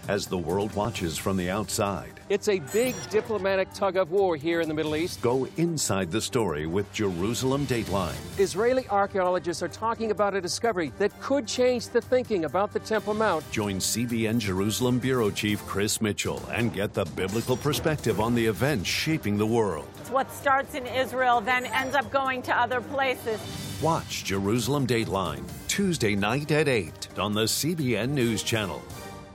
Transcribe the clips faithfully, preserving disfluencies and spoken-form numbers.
as the world watches from the outside. It's a big diplomatic tug-of-war here in the Middle East. Go inside the story with Jerusalem Dateline. Israeli archaeologists are talking about a discovery that could change the thinking about the Temple Mount. Join C B N Jerusalem Bureau Chief Chris Mitchell and get the biblical perspective on the events shaping the world. What starts in Israel then ends up going to other places. Watch Jerusalem Dateline Tuesday night at eight on the C B N News Channel.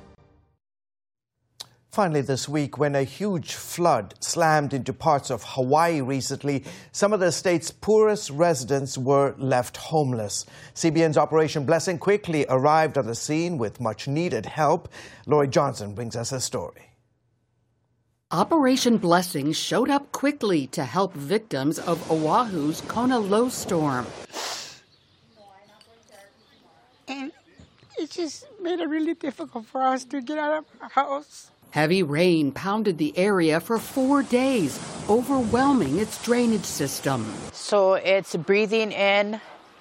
Finally this week, when a huge flood slammed into parts of Hawaii recently, some of the state's poorest residents were left homeless. C B N's Operation Blessing quickly arrived on the scene with much-needed help. Lori Johnson brings us a story. Operation Blessing showed up quickly to help victims of Oahu's Kona low storm. And it just made it really difficult for us to get out of our house. Heavy rain pounded the area for four days, overwhelming its drainage system. So it's breathing in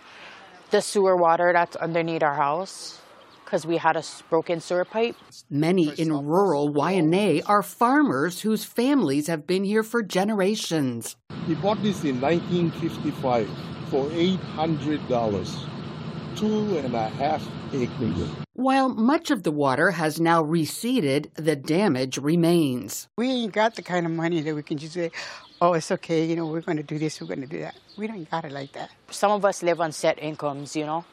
the sewer water that's underneath our house because we had a broken sewer pipe. Many in rural Waianae are farmers whose families have been here for generations. We bought this in nineteen fifty-five for eight hundred dollars, two and a half acres. While much of the water has now receded, the damage remains. We ain't got the kind of money that we can just say, oh, it's okay, you know, we're going to do this, we're going to do that. We don't got it like that. Some of us live on set incomes, you know,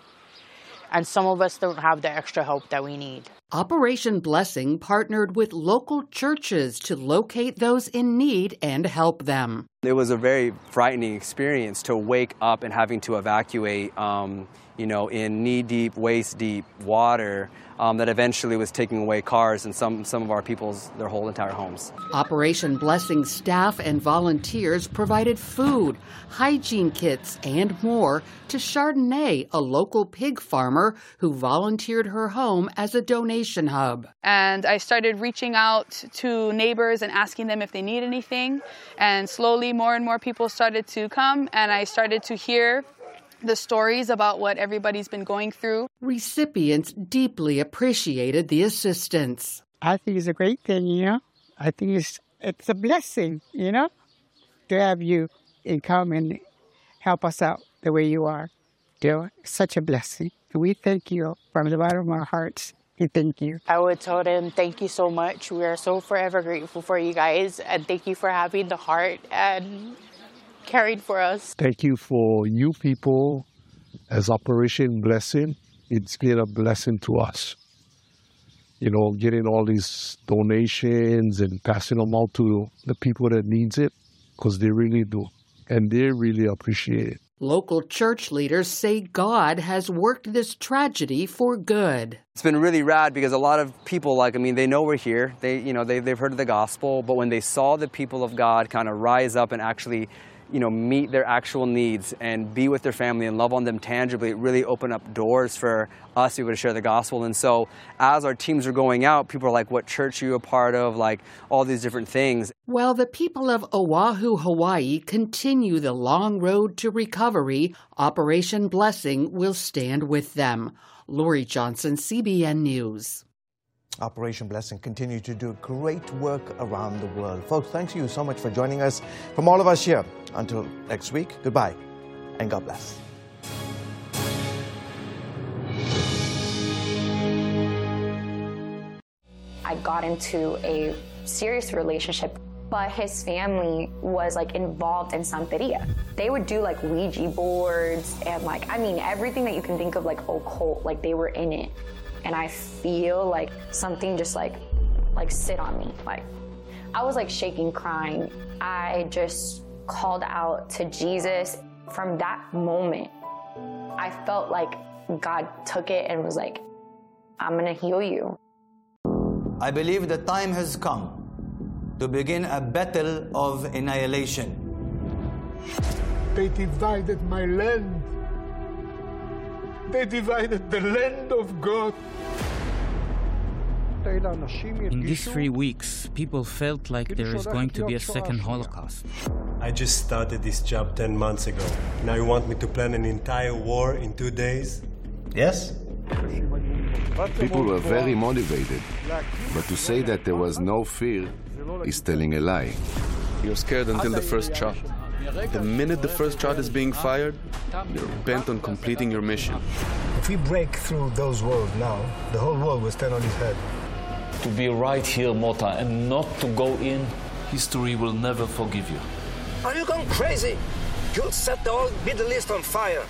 and some of us don't have the extra help that we need. Operation Blessing partnered with local churches to locate those in need and help them. It was a very frightening experience to wake up and having to evacuate, um, you know, in knee-deep, waist-deep water um, that eventually was taking away cars and some, some of our people's, their whole entire homes. Operation Blessing staff and volunteers provided food, hygiene kits, and more to Chardonnay, a local pig farmer who volunteered her home as a donation hub. And I started reaching out to neighbors and asking them if they need anything. And slowly more and more people started to come, and I started to hear the stories about what everybody's been going through. Recipients deeply appreciated the assistance. I think it's a great thing, you know. I think it's it's a blessing, you know, to have you and come and help us out the way you are. You know, it's such a blessing. We thank you from the bottom of our hearts. We thank you. I would tell them, thank you so much. We are so forever grateful for you guys, and thank you for having the heart and caring for us. Thank you for you people as Operation Blessing. It's been a blessing to us. You know, getting all these donations and passing them out to the people that needs it, because they really do. And they really appreciate it. Local church leaders say God has worked this tragedy for good. It's been really rad because a lot of people, like, I mean, they know we're here. They, you know, they, they've heard of the gospel, but when they saw the people of God kind of rise up and actually, you know, meet their actual needs and be with their family and love on them tangibly, it really opened up doors for us to be able to share the gospel. And so as our teams are going out, people are like, what church are you a part of? Like all these different things. While the people of Oahu, Hawaii continue the long road to recovery, Operation Blessing will stand with them. Lori Johnson, C B N News. Operation Blessing continue to do great work around the world. Folks, thanks to you so much for joining us. From all of us here, until next week, goodbye and God bless. I got into a serious relationship, but his family was like involved in Santeria. They would do like Ouija boards and like, I mean, everything that you can think of like occult, like they were in it. And I feel like something just like, like sit on me. Like I was like shaking, crying. I just called out to Jesus. From that moment, I felt like God took it and was like, I'm gonna heal you. I believe the time has come to begin a battle of annihilation. They divided my land. They divided the land of God. In these three weeks, people felt like there is going to be a second Holocaust. I just started this job ten months ago. Now you want me to plan an entire war in two days? Yes? People were very motivated, but to say that there was no fear is telling a lie. You're scared until the first shot. The minute the first shot is being fired, you're bent on completing your mission. If we break through those walls now, the whole world will stand on his head. To be right here, Mota, and not to go in, history will never forgive you. Are you going crazy? You'll set the whole Middle East on fire.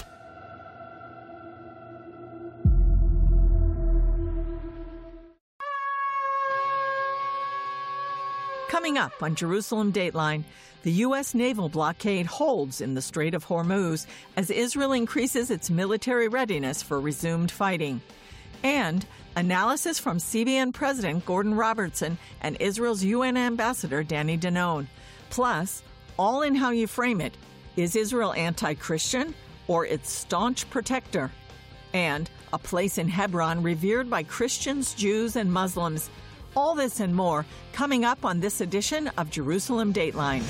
Coming up on Jerusalem Dateline, the U S naval blockade holds in the Strait of Hormuz as Israel increases its military readiness for resumed fighting. And analysis from C B N President Gordon Robertson and Israel's U N Ambassador Danny Danon. Plus, all in how you frame it, is Israel anti-Christian or its staunch protector? And a place in Hebron revered by Christians, Jews, and Muslims. All this and more coming up on this edition of Jerusalem Dateline.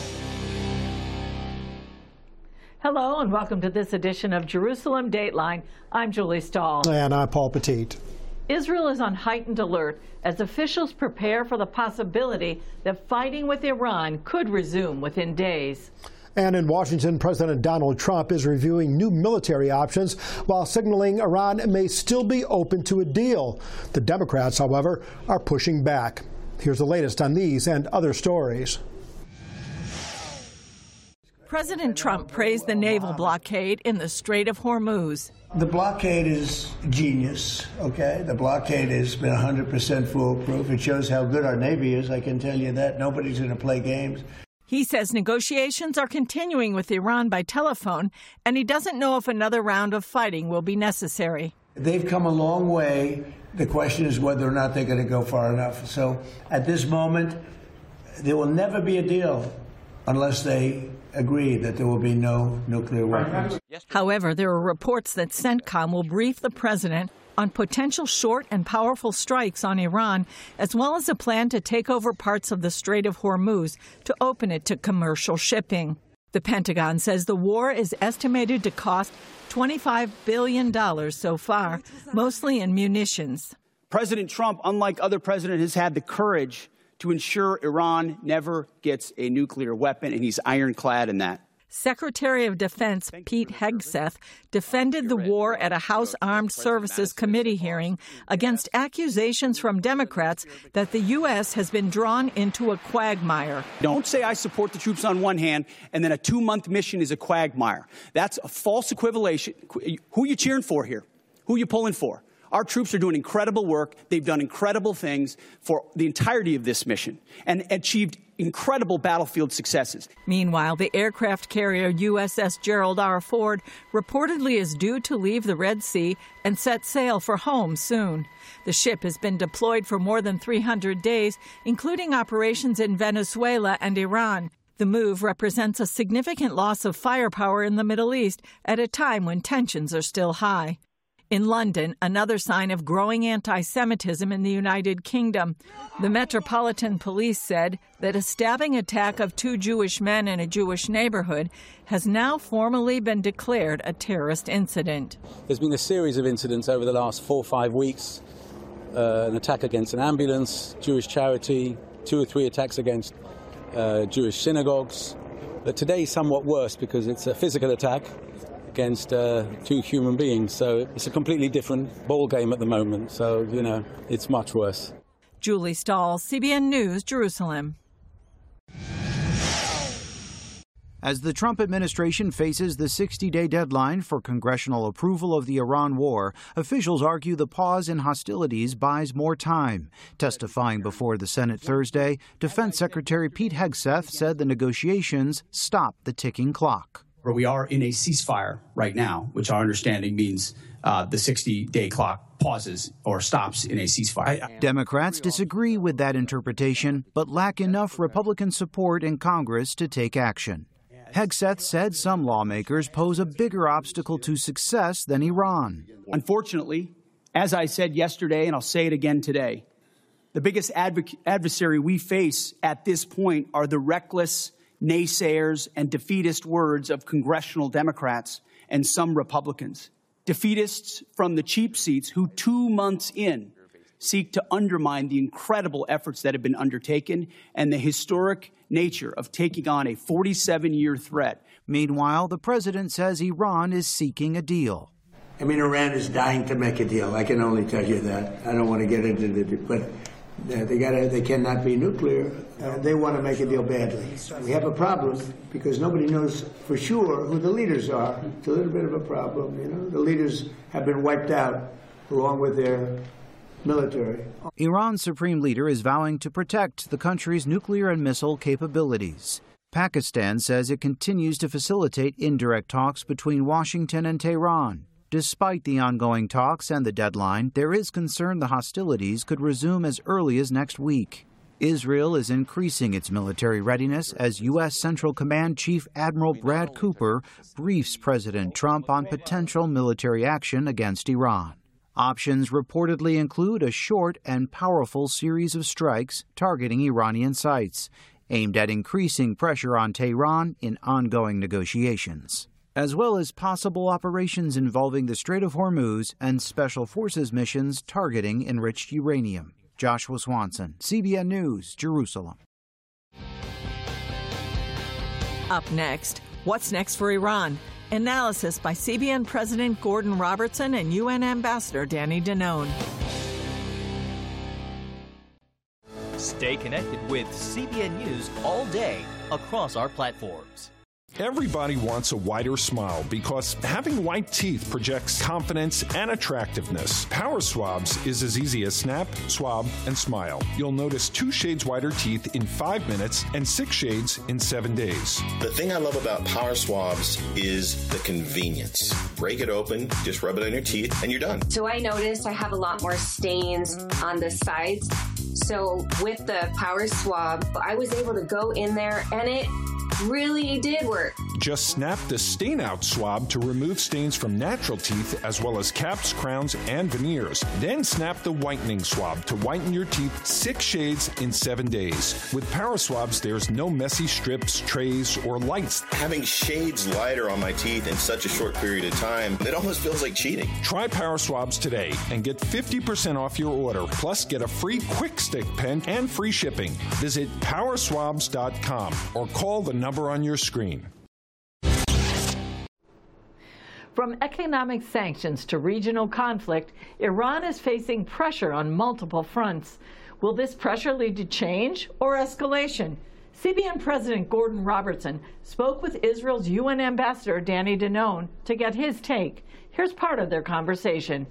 Hello and welcome to this edition of Jerusalem Dateline. I'm Julie Stahl. And I'm Paul Petit. Israel is on heightened alert as officials prepare for the possibility that fighting with Iran could resume within days. And in Washington, President Donald Trump is reviewing new military options while signaling Iran may still be open to a deal. The Democrats, however, are pushing back. Here's the latest on these and other stories. President Trump praised the naval blockade in the Strait of Hormuz. The blockade is genius, okay? The blockade has been one hundred percent foolproof. It shows how good our Navy is, I can tell you that. Nobody's going to play games. He says negotiations are continuing with Iran by telephone, and he doesn't know if another round of fighting will be necessary. They've come a long way. The question is whether or not they're going to go far enough. So at this moment, there will never be a deal unless they agree that there will be no nuclear weapons. However, there are reports that CENTCOM will brief the president on potential short and powerful strikes on Iran, as well as a plan to take over parts of the Strait of Hormuz to open it to commercial shipping. The Pentagon says the war is estimated to cost twenty-five billion dollars so far, mostly in munitions. President Trump, unlike other presidents, has had the courage to ensure Iran never gets a nuclear weapon, and he's ironclad in that. Secretary of Defense Pete Hegseth defended the war at a House Armed Services Committee hearing against accusations from Democrats that the U S has been drawn into a quagmire. Don't say I support the troops on one hand and then a two-month mission is a quagmire. That's a false equivalation. Who are you cheering for here? Who are you pulling for? Our troops are doing incredible work. They've done incredible things for the entirety of this mission and achieved incredible battlefield successes. Meanwhile, the aircraft carrier U S S Gerald R. Ford reportedly is due to leave the Red Sea and set sail for home soon. The ship has been deployed for more than three hundred days, including operations in Venezuela and Iran. The move represents a significant loss of firepower in the Middle East at a time when tensions are still high. In London, another sign of growing anti-Semitism in the United Kingdom. The Metropolitan Police said that a stabbing attack of two Jewish men in a Jewish neighborhood has now formally been declared a terrorist incident. There's been a series of incidents over the last four or five weeks. Uh, an attack against an ambulance, Jewish charity, two or three attacks against uh, Jewish synagogues. But today is somewhat worse because it's a physical attack against uh, two human beings. So it's a completely different ball game at the moment. So, you know, it's much worse. Julie Stahl, C B N News, Jerusalem. As the Trump administration faces the sixty-day deadline for congressional approval of the Iran war, officials argue the pause in hostilities buys more time. Testifying before the Senate Thursday, Defense Secretary Pete Hegseth said the negotiations stopped the ticking clock. Where we are in a ceasefire right now, which our understanding means uh, the sixty-day clock pauses or stops in a ceasefire. Democrats disagree with that interpretation, but lack enough Republican support in Congress to take action. Hegseth said some lawmakers pose a bigger obstacle to success than Iran. Unfortunately, as I said yesterday, and I'll say it again today, the biggest adv- adversary we face at this point are the reckless naysayers and defeatist words of congressional Democrats and some Republicans. defeatists from the cheap seats who two months in seek to undermine the incredible efforts that have been undertaken and the historic nature of taking on a forty-seven-year threat. Meanwhile, the president says Iran is seeking a deal. I mean, Iran is dying to make a deal. I can only tell you that. I don't want to get into the, but they got they cannot be nuclear. Uh, they want to make a deal badly. We have a problem because nobody knows for sure who the leaders are. It's a little bit of a problem, you know. The leaders have been wiped out along with their military. Iran's supreme leader is vowing to protect the country's nuclear and missile capabilities. Pakistan says it continues to facilitate indirect talks between Washington and Tehran. Despite the ongoing talks and the deadline, there is concern the hostilities could resume as early as next week. Israel is increasing its military readiness as U S Central Command Chief Admiral Brad Cooper briefs President Trump on potential military action against Iran. Options reportedly include a short and powerful series of strikes targeting Iranian sites, aimed at increasing pressure on Tehran in ongoing negotiations, as well as possible operations involving the Strait of Hormuz and Special Forces missions targeting enriched uranium. Joshua Swanson, C B N News, Jerusalem. Up next, what's next for Iran? Analysis by C B N President Gordon Robertson and U N Ambassador Danny Danon. Stay connected with C B N News all day across our platforms. Everybody wants a whiter smile because having white teeth projects confidence and attractiveness. Power Swabs is as easy as snap, swab, and smile. You'll notice two shades whiter teeth in five minutes and six shades in seven days. The thing I love about Power Swabs is the convenience. Break it open, just rub it on your teeth, and you're done. So I noticed I have a lot more stains on the sides. So with the Power Swab, I was able to go in there and it really did work. Just snap the stain out swab to remove stains from natural teeth as well as caps, crowns, and veneers. Then snap the whitening swab to whiten your teeth six shades in seven days. With Power Swabs, there's no messy strips, trays, or lights. Having shades lighter on my teeth in such a short period of time, it almost feels like cheating. Try Power Swabs today and get fifty percent off your order. Plus, get a free Quick Stick pen and free shipping. Visit power swabs dot com or call the number on your screen. From economic sanctions to regional conflict, Iran is facing pressure on multiple fronts. Will this pressure lead to change or escalation? C B N President Gordon Robertson spoke with Israel's U N Ambassador Danny Danon to get his take. Here's part of their conversation.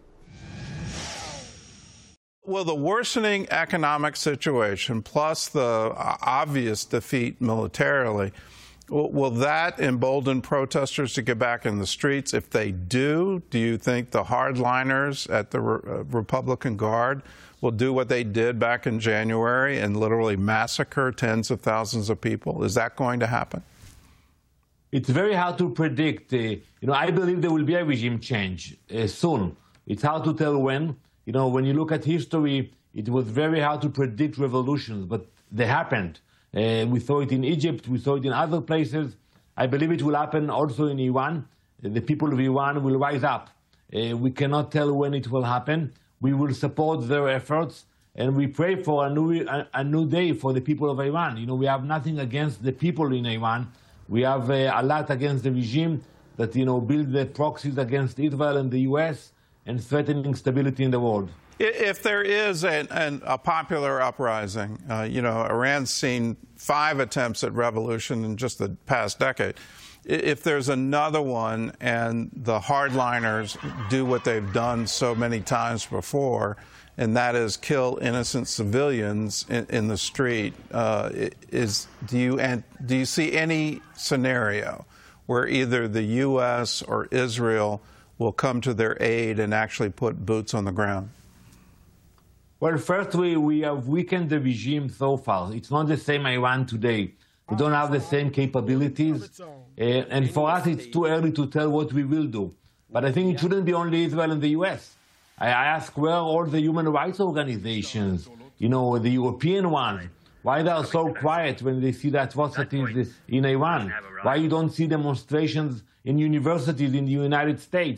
Well, the worsening economic situation plus the obvious defeat militarily, will that embolden protesters to get back in the streets? If they do, do you think the hardliners at the Re- Republican Guard will do what they did back in January and literally massacre tens of thousands of people? Is that going to happen? It's very hard to predict. Uh, you know, I believe there will be a regime change uh, soon. It's hard to tell when. You know, when you look at history, it was very hard to predict revolutions, but they happened. Uh, we saw it in Egypt, we saw it in other places. I believe it will happen also in Iran. Uh, the people of Iran will rise up. Uh, we cannot tell when it will happen. We will support their efforts, and we pray for a new, a, a new day for the people of Iran. You know, we have nothing against the people in Iran. We have uh, a lot against the regime that, you know, build the proxies against Israel and the U S and threatening stability in the world. If there is an, an, a popular uprising, uh, you know, Iran's seen five attempts at revolution in just the past decade. If there's another one and the hardliners do what they've done so many times before, and that is kill innocent civilians in, in the street, uh, is do you and do you see any scenario where either the U S or Israel will come to their aid and actually put boots on the ground? Well, firstly, we have weakened the regime so far. It's not the same Iran today. We don't have the same capabilities. Uh, and for us, it's too early to tell what we will do. But I think it shouldn't be only Israel and the U S. I ask where all the human rights organizations, you know, the European ones, why they are so quiet when they see the atrocities in Iran? Why you don't see demonstrations in universities in the United States?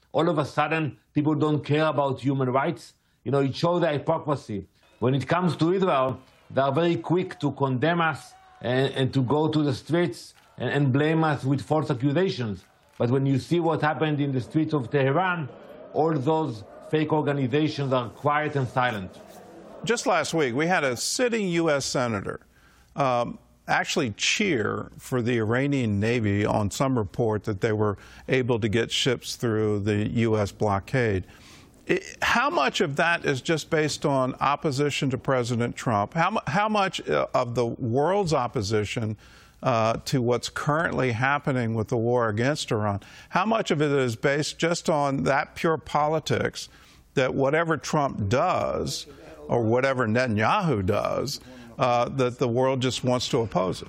all of a sudden people don't care about human rights. You know, it shows the hypocrisy. When it comes to Israel, they are very quick to condemn us and, and to go to the streets and, and blame us with false accusations. But when you see what happened in the streets of Tehran, all those fake organizations are quiet and silent. Just last week, we had a sitting U S senator um, actually cheer for the Iranian Navy on some report that they were able to get ships through the U S blockade. It, how much of that is just based on opposition to President Trump? How, how much of the world's opposition uh, to what's currently happening with the war against Iran, how much of it is based just on that pure politics that whatever Trump does or whatever Netanyahu does, uh, that the world just wants to oppose it?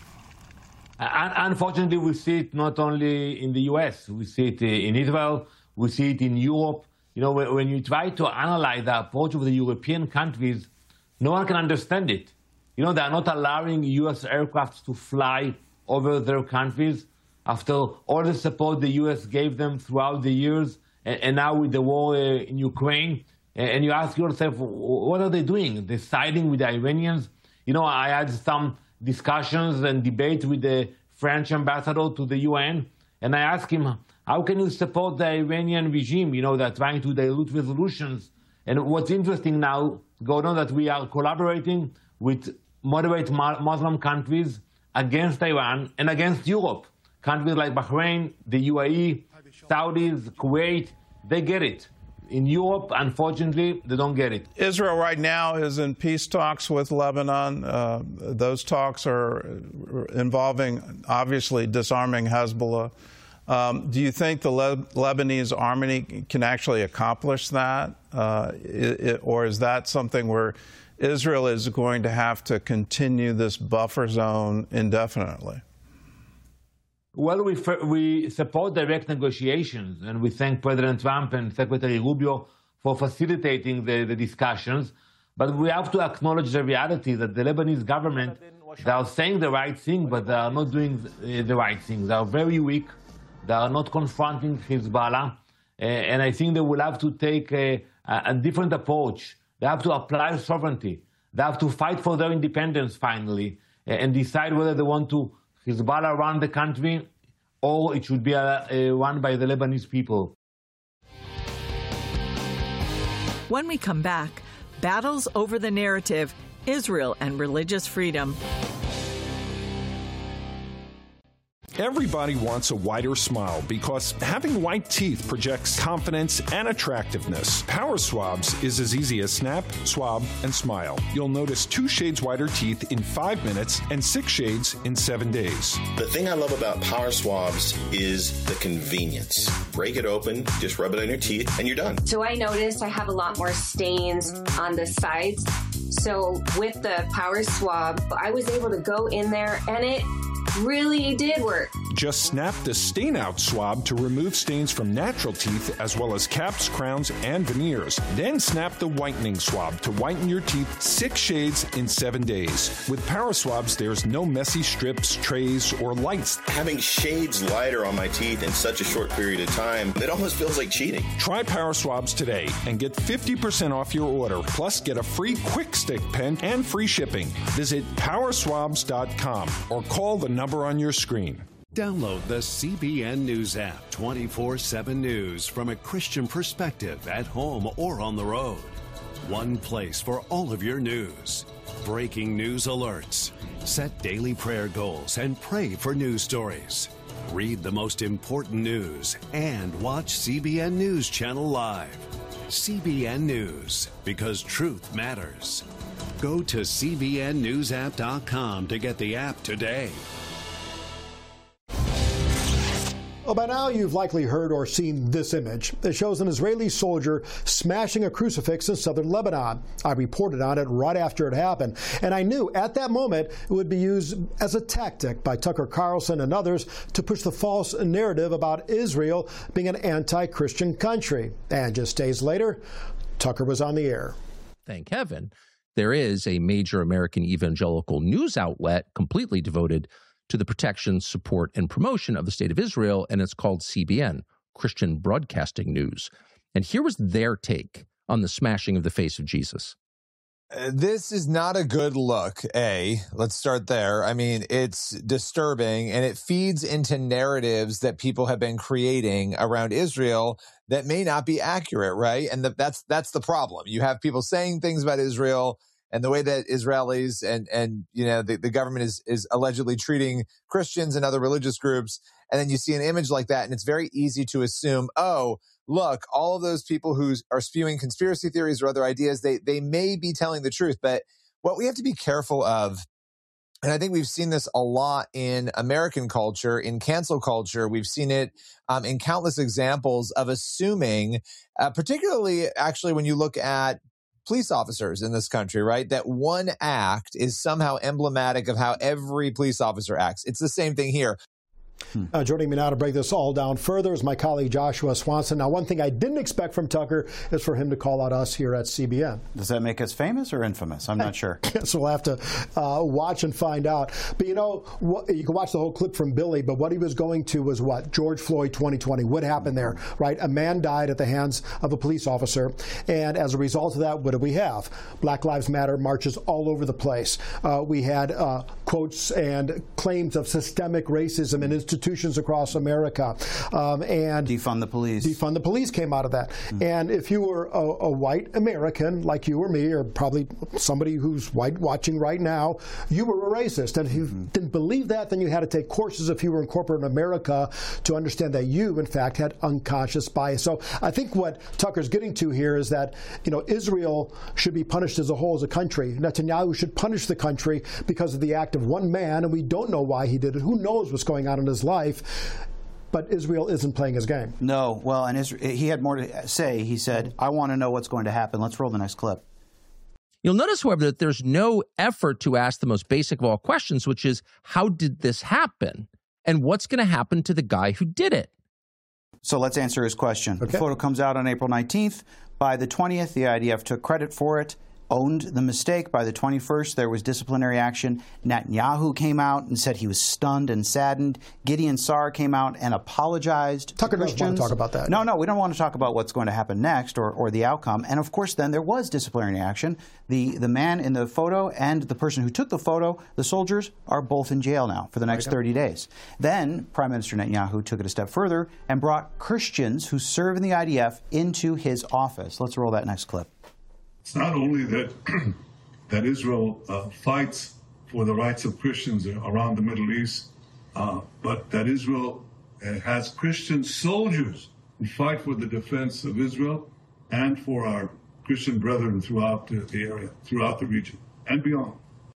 Unfortunately, we see it not only in the U S, we see it in Israel, we see it in Europe. You know, when you try to analyze the approach of the European countries, no one can understand it. You know, they are not allowing U S aircraft to fly over their countries after all the support the U S gave them throughout the years, and, and now with the war uh, in Ukraine. And you ask yourself, what are they doing? They're siding with the Iranians? You know, I had some discussions and debates with the French ambassador to the U N, and I asked him, how can you support the Iranian regime? You know, they're trying to dilute resolutions. And what's interesting now, Gordon, that we are collaborating with moderate Muslim countries against Iran and against Europe. Countries like Bahrain, the U A E, Saudis, Kuwait, they get it. In Europe, unfortunately, they don't get it. Israel right now is in peace talks with Lebanon. Uh, those talks are involving, obviously, disarming Hezbollah. Um, do you think the Le- Lebanese army can actually accomplish that? Uh, it, it, or is that something where Israel is going to have to continue this buffer zone indefinitely? Well, we, we support direct negotiations, and we thank President Trump and Secretary Rubio for facilitating the, the discussions. But we have to acknowledge the reality that the Lebanese government, they are saying the right thing, but they are not doing the, the right thing. They are very weak. They are not confronting Hezbollah. Uh, and I think they will have to take a, a different approach. They have to apply sovereignty. They have to fight for their independence finally uh, and decide whether they want to Hezbollah run the country or it should be uh, uh, run by the Lebanese people. When we come back, battles over the narrative, Israel and religious freedom. Everybody wants a wider smile because having white teeth projects confidence and attractiveness. Power Swabs is as easy as snap, swab, and smile. You'll notice two shades whiter teeth in five minutes and six shades in seven days. The thing I love about Power Swabs is the convenience. Break it open, just rub it on your teeth, and you're done. So I noticed I have a lot more stains on the sides. So with the Power Swab, I was able to go in there and it really did work. Just snap the stain out swab to remove stains from natural teeth as well as caps, crowns, and veneers. Then snap the whitening swab to whiten your teeth six shades in seven days. With Power Swabs, there's no messy strips, trays, or lights. Having shades lighter on my teeth in such a short period of time, it almost feels like cheating. Try Power Swabs today and get fifty percent off your order. Plus, get a free quick stick pen and free shipping. Visit power swabs dot com or call the number on your screen. Download the C B N News app, twenty-four seven News from a Christian perspective at home or on the road. One place for all of your news. Breaking news alerts. Set daily prayer goals and pray for news stories. Read the most important news and watch C B N News Channel live. C B N News, because truth matters. Go to C B N news app dot com to get the app today. Well, by now you've likely heard or seen this image. It shows an Israeli soldier smashing a crucifix in southern Lebanon. I reported on it right after it happened, and I knew at that moment it would be used as a tactic by Tucker Carlson and others to push the false narrative about Israel being an anti-Christian country. And just days later, Tucker was on the air. Thank heaven, there is a major American evangelical news outlet completely devoted to the protection, support, and promotion of the State of Israel, and it's called C B N, Christian Broadcasting News. And here was their take on the smashing of the face of Jesus. This is not a good look, A. Let's start there. I mean, it's disturbing, and it feeds into narratives that people have been creating around Israel that may not be accurate, right? And the, that's that's the problem. You have people saying things about Israel and the way that Israelis and, and you know, the, the government is, is allegedly treating Christians and other religious groups, and then you see an image like that, and it's very easy to assume, oh, look, all of those people who are spewing conspiracy theories or other ideas, they they may be telling the truth. But what we have to be careful of, and I think we've seen this a lot in American culture, in cancel culture, we've seen it um, in countless examples of assuming, uh, particularly actually when you look at police officers in this country, right, that one act is somehow emblematic of how every police officer acts. It's the same thing here. Hmm. Uh, joining me now to break this all down further is my colleague Joshua Swanson. Now, one thing I didn't expect from Tucker is for him to call out us here at C B N. Does that make us famous or infamous? I'm not sure. So we'll have to uh, watch and find out. But, you know, what, you can watch the whole clip from Billy, but what he was going to was what? George Floyd twenty twenty. What happened there, right? A man died at the hands of a police officer. And as a result of that, what do we have? Black Lives Matter marches all over the place. Uh, we had uh, quotes and claims of systemic racism in institutions across America. Um, and defund the police. Defund the police came out of that. Mm. And if you were a, a white American like you or me, or probably somebody who's white watching right now, you were a racist. And if you mm-hmm. didn't believe that, then you had to take courses if you were in corporate America to understand that you, in fact, had unconscious bias. So I think what Tucker's getting to here is that, you know, Israel should be punished as a whole as a country. Netanyahu should punish the country because of the act of one man, and we don't know why he did it. Who knows what's going on in his life? But Israel isn't playing his game. No. Well, and Israel, he had more to say. He said, I want to know what's going to happen. Let's roll the next clip. You'll notice, however, that there's no effort to ask the most basic of all questions, which is, how did this happen? And what's going to happen to the guy who did it? So let's answer his question. Okay. The photo comes out on April nineteenth. By the twentieth, the I D F took credit for it, owned the mistake. By the twenty-first, there was disciplinary action. Netanyahu came out and said he was stunned and saddened. Gideon Sa'ar came out and apologized Tucker to Christians. Doesn't want to talk about that. No, no, we don't want to talk about what's going to happen next or, or the outcome. And, of course, then there was disciplinary action. The, the man in the photo and the person who took the photo, the soldiers, are both in jail now for the next thirty days. Then Prime Minister Netanyahu took it a step further and brought Christians who serve in the I D F into his office. Let's roll that next clip. It's not only that that Israel uh, fights for the rights of Christians around the Middle East, uh, but that Israel uh, has Christian soldiers who fight for the defense of Israel and for our Christian brethren throughout the, the area, throughout the region, and beyond.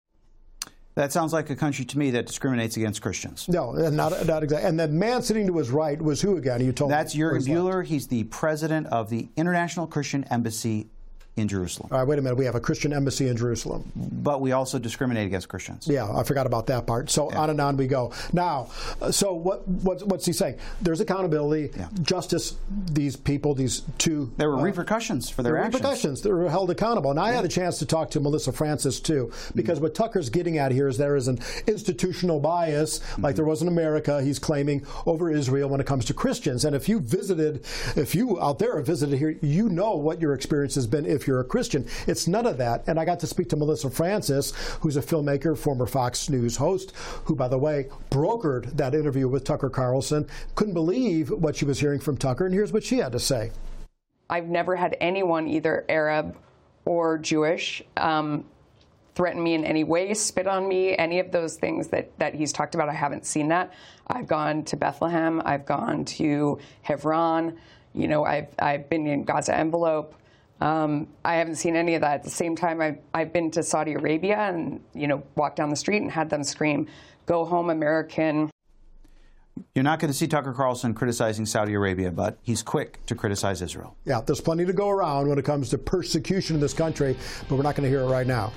That sounds like a country to me that discriminates against Christians. No, not, not exactly. And the man sitting to his right was who again? You told That's me. That's Jürgen Buehler. He's the president of the International Christian Embassy in Jerusalem. All right, wait a minute. We have a Christian embassy in Jerusalem. But we also discriminate against Christians. Yeah, I forgot about that part. So yeah. on and on we go. Now, so what, what what's he saying? There's accountability, yeah. justice, these people, these two. There were uh, repercussions for their there were actions. repercussions. They were held accountable. Now, yeah. I had a chance to talk to Melissa Francis, too, because mm-hmm. what Tucker's getting at here is there is an institutional bias, mm-hmm. like there was in America, he's claiming, over Israel when it comes to Christians. And if you visited, if you out there have visited here, you know what your experience has been if you're a Christian. It's none of that. And I got to speak to Melissa Francis, who's a filmmaker, former Fox News host, who, by the way, brokered that interview with Tucker Carlson. Couldn't believe what she was hearing from Tucker. And here's what she had to say. I've never had anyone, either Arab or Jewish, um, threaten me in any way, spit on me, any of those things that, that he's talked about. I haven't seen that. I've gone to Bethlehem. I've gone to Hebron. You know, I've, I've been in Gaza Envelope. Um, I haven't seen any of that. At the same time, I've, I've been to Saudi Arabia and, you know, walked down the street and had them scream, "Go home, American." You're not going to see Tucker Carlson criticizing Saudi Arabia, but he's quick to criticize Israel. Yeah, there's plenty to go around when it comes to persecution in this country, but we're not going to hear it right now.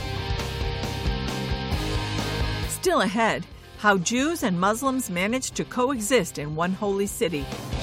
Still ahead, how Jews and Muslims managed to coexist in one holy city.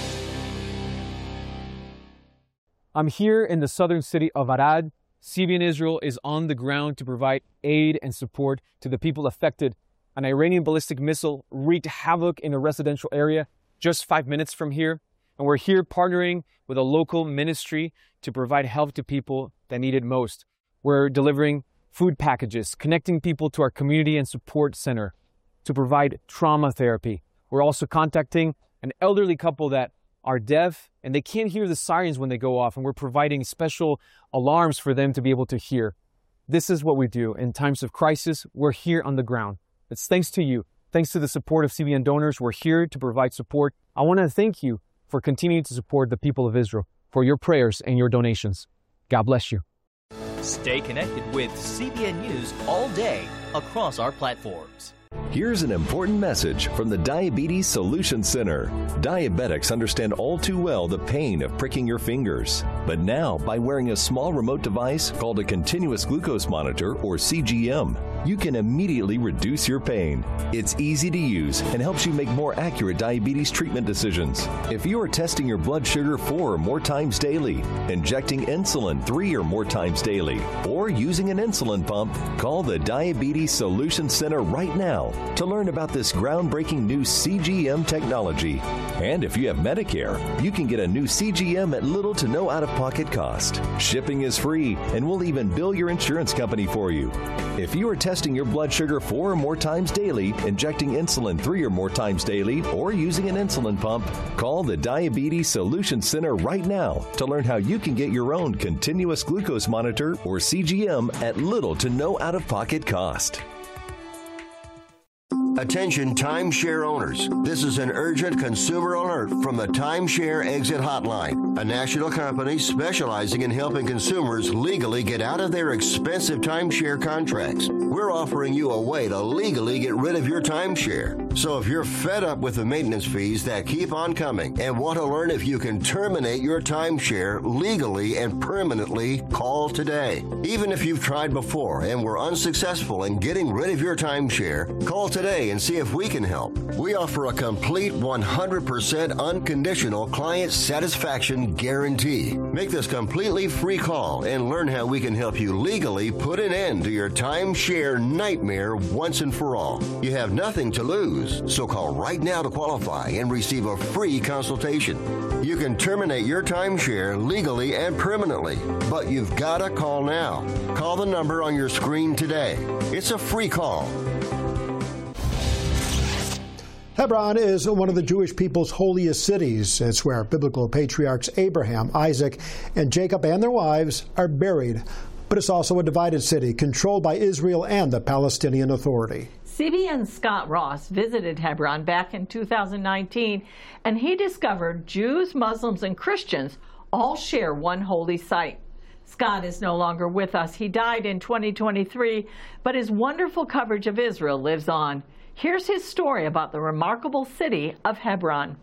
I'm here in the southern city of Arad. C B N Israel is on the ground to provide aid and support to the people affected. An Iranian ballistic missile wreaked havoc in a residential area just five minutes from here. And we're here partnering with a local ministry to provide help to people that need it most. We're delivering food packages, connecting people to our community and support center to provide trauma therapy. We're also contacting an elderly couple that are deaf and they can't hear the sirens when they go off, and we're providing special alarms for them to be able to hear. This is what we do in times of crisis. We're here on the ground. It's thanks to you. Thanks to the support of C B N donors, we're here to provide support. I want to thank you for continuing to support the people of Israel, for your prayers and your donations. God bless you. Stay connected with C B N News all day across our platforms. Here's an important message from the Diabetes Solution Center. Diabetics understand all too well the pain of pricking your fingers. But now, by wearing a small remote device called a continuous glucose monitor, or C G M, you can immediately reduce your pain. It's easy to use and helps you make more accurate diabetes treatment decisions. If you are testing your blood sugar four or more times daily, injecting insulin three or more times daily, or using an insulin pump, call the Diabetes Solution Center right now to learn about this groundbreaking new C G M technology. And if you have Medicare, you can get a new C G M at little to no out-of-pocket cost. Shipping is free, and we'll even bill your insurance company for you. If you are testing your blood sugar four or more times daily, injecting insulin three or more times daily, or using an insulin pump, call the Diabetes Solution Center right now to learn how you can get your own continuous glucose monitor, or C G M, at little to no out-of-pocket cost. Attention timeshare owners. This is an urgent consumer alert from the Timeshare Exit Hotline, a national company specializing in helping consumers legally get out of their expensive timeshare contracts. We're offering you a way to legally get rid of your timeshare. So if you're fed up with the maintenance fees that keep on coming and want to learn if you can terminate your timeshare legally and permanently, call today. Even if you've tried before and were unsuccessful in getting rid of your timeshare, call today and see if we can help. We offer a complete one hundred percent unconditional client satisfaction guarantee. Make this completely free call and learn how we can help you legally put an end to your timeshare nightmare once and for all. You have nothing to lose, so call right now to qualify and receive a free consultation. You can terminate your timeshare legally and permanently, but you've got to call now. Call the number on your screen today. It's a free call. Hebron is one of the Jewish people's holiest cities. It's where biblical patriarchs Abraham, Isaac, and Jacob and their wives are buried. But it's also a divided city controlled by Israel and the Palestinian Authority. C B N's Scott Ross visited Hebron back in two thousand nineteen, and he discovered Jews, Muslims, and Christians all share one holy site. Scott is no longer with us. He died in twenty twenty-three, but his wonderful coverage of Israel lives on. Here's his story about the remarkable city of Hebron.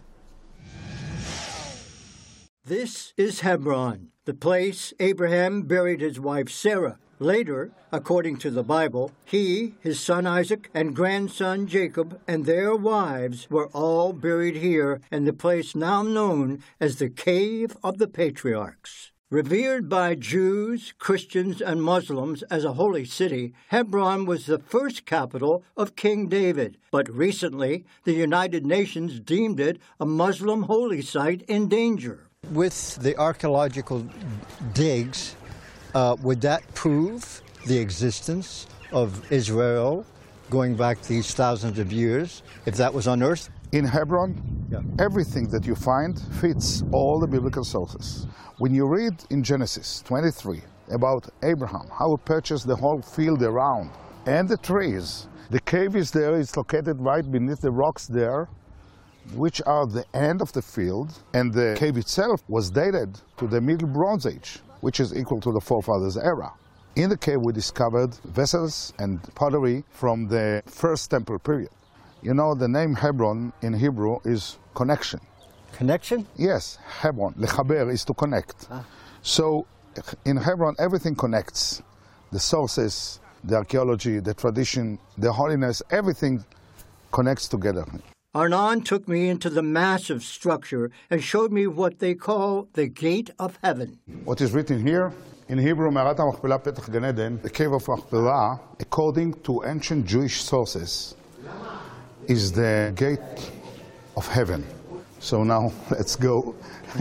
This is Hebron, the place Abraham buried his wife Sarah. Later, according to the Bible, he, his son Isaac, and grandson Jacob and their wives were all buried here in the place now known as the Cave of the Patriarchs. Revered by Jews, Christians, and Muslims as a holy city, Hebron was the first capital of King David, but recently the United Nations deemed it a Muslim holy site in danger. With the archaeological digs, uh, would that prove the existence of Israel going back these thousands of years, if that was unearthed? In Hebron, yeah. Everything that you find fits all the biblical sources. When you read in Genesis twenty-three about Abraham, how he purchased the whole field around and the trees, the cave is there, it's located right beneath the rocks there, which are the end of the field, and the cave itself was dated to the Middle Bronze Age, which is equal to the forefathers' era. In the cave we discovered vessels and pottery from the first temple period. You know, the name Hebron in Hebrew is connection. Connection? Yes, Hebron, lechaber, is to connect. Ah. So in Hebron, everything connects. The sources, the archaeology, the tradition, the holiness, everything connects together. Arnon took me into the massive structure and showed me what they call the Gate of Heaven. What is written here in Hebrew, Me'arat HaMachpelah Petach Gan Eden, the Cave of Machpelah, according to ancient Jewish sources, is the gate of heaven. So now let's go.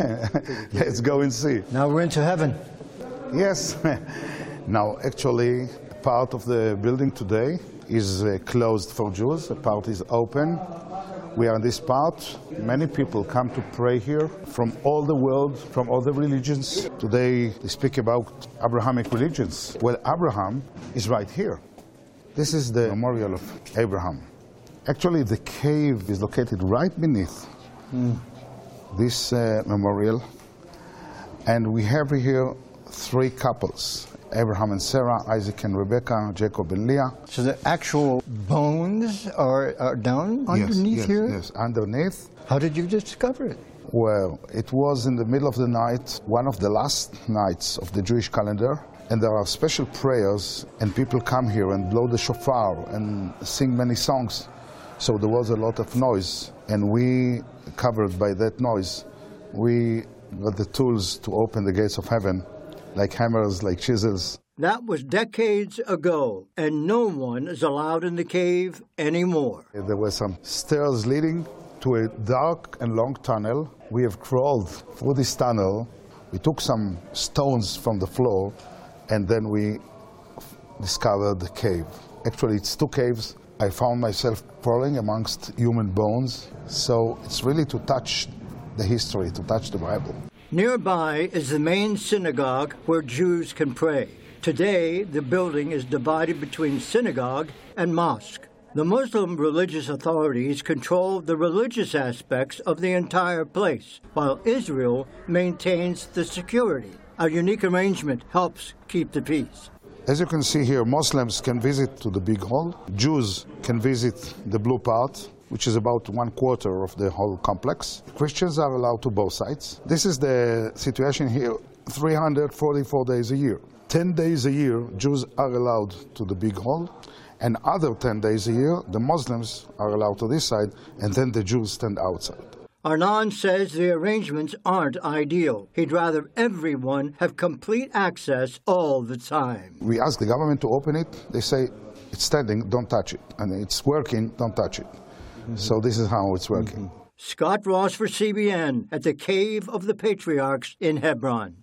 Let's go and see. Now we're into heaven. Yes. Now, actually, part of the building today is uh, closed for Jews. A part is open. We are in this part. Many people come to pray here from all the world, from all the religions. Today, they speak about Abrahamic religions. Well, Abraham is right here. This is the memorial of Abraham. Actually, the cave is located right beneath mm. this uh, memorial. And we have here three couples, Abraham and Sarah, Isaac and Rebekah, Jacob and Leah. So the actual bones are, are down underneath yes, yes, here? Yes, underneath. How did you discover it? Well, it was in the middle of the night, one of the last nights of the Jewish calendar, and there are special prayers, and people come here and blow the shofar and sing many songs. So there was a lot of noise, and we, covered by that noise, we got the tools to open the gates of heaven, like hammers, like chisels. That was decades ago, and no one is allowed in the cave anymore. There were some stairs leading to a dark and long tunnel. We have crawled through this tunnel. We took some stones from the floor, and then we discovered the cave. Actually, it's two caves. I found myself crawling amongst human bones. So it's really to touch the history, to touch the Bible. Nearby is the main synagogue where Jews can pray. Today, the building is divided between synagogue and mosque. The Muslim religious authorities control the religious aspects of the entire place, while Israel maintains the security. A unique arrangement helps keep the peace. As you can see here, Muslims can visit to the big hall. Jews can visit the blue part, which is about one quarter of the whole complex. Christians are allowed to both sides. This is the situation here, three hundred forty-four days a year. ten days a year, Jews are allowed to the big hall, and other ten days a year, the Muslims are allowed to this side, and then the Jews stand outside. Arnon says the arrangements aren't ideal. He'd rather everyone have complete access all the time. We ask the government to open it. They say, it's standing, don't touch it. And it's working, don't touch it. Mm-hmm. So this is how it's working. Mm-hmm. Scott Ross for C B N at the Cave of the Patriarchs in Hebron.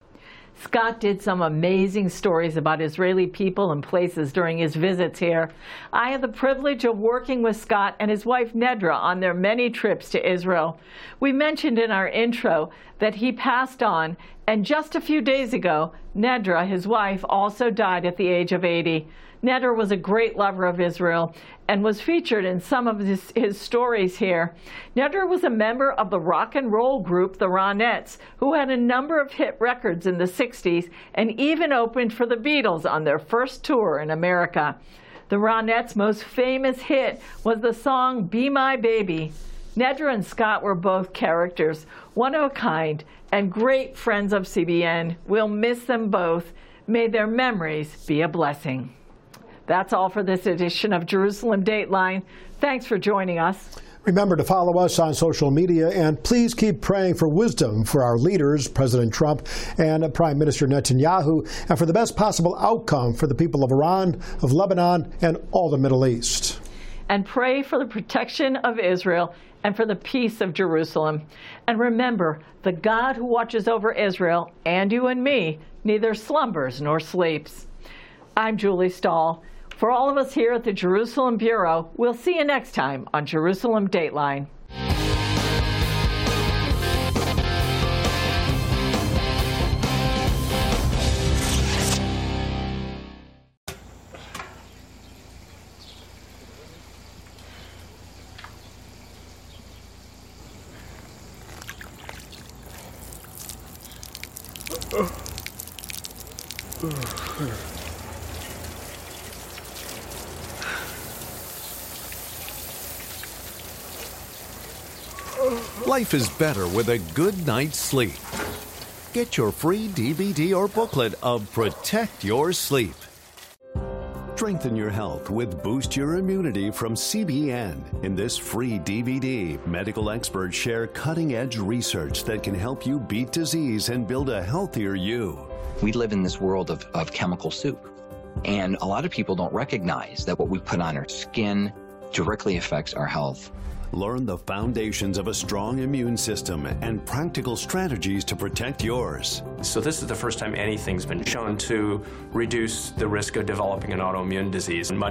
Scott did some amazing stories about Israeli people and places during his visits here. I had the privilege of working with Scott and his wife Nedra on their many trips to Israel. We mentioned in our intro that he passed on, and just a few days ago, Nedra, his wife, also died at the age of eighty. Nedra was a great lover of Israel and was featured in some of his, his stories here. Nedra was a member of the rock and roll group, the Ronettes, who had a number of hit records in the sixties and even opened for the Beatles on their first tour in America. The Ronettes' most famous hit was the song Be My Baby. Nedra and Scott were both characters, one of a kind, and great friends of C B N. We'll miss them both. May their memories be a blessing. That's all for this edition of Jerusalem Dateline. Thanks for joining us. Remember to follow us on social media, and please keep praying for wisdom for our leaders, President Trump and Prime Minister Netanyahu, and for the best possible outcome for the people of Iran, of Lebanon, and all the Middle East. And pray for the protection of Israel and for the peace of Jerusalem. And remember, the God who watches over Israel and you and me neither slumbers nor sleeps. I'm Julie Stahl. For all of us here at the Jerusalem Bureau, we'll see you next time on Jerusalem Dateline. Life is better with a good night's sleep. Get your free D V D or booklet of Protect Your Sleep. Strengthen your health with Boost Your Immunity from C B N. In this free D V D, medical experts share cutting-edge research that can help you beat disease and build a healthier you. We live in this world of, of chemical soup, and a lot of people don't recognize that what we put on our skin directly affects our health. Learn the foundations of a strong immune system and practical strategies to protect yours. So this is the first time anything's been shown to reduce the risk of developing an autoimmune disease. And